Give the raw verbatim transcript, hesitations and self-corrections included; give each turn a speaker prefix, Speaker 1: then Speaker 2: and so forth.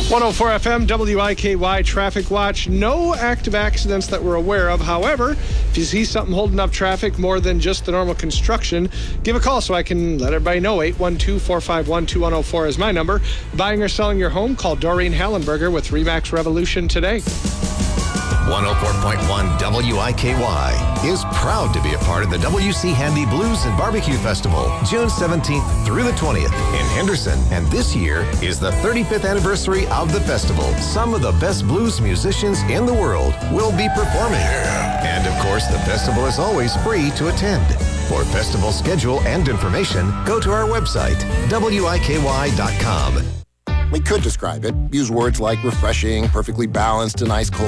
Speaker 1: one oh four F M, W I K Y Traffic Watch. No active accidents that we're aware of. However, if you see something holding up traffic more than just the normal construction, give a call so I can let everybody know. eight one two, four five one, two one oh four is my number. Buying or selling your home? Call Doreen Hallenberger with Remax Revolution today.
Speaker 2: one oh four point one W I K Y is proud to be a part of the W C Handy Blues and Barbecue Festival, June seventeenth through the twentieth in Henderson. And this year is the thirty-fifth anniversary of the festival. Some of the best blues musicians in the world will be performing. And of course, the festival is always free to attend. For festival schedule and information, go to our website, W I K Y dot com.
Speaker 3: We could describe it, use words like refreshing, perfectly balanced, and ice cold.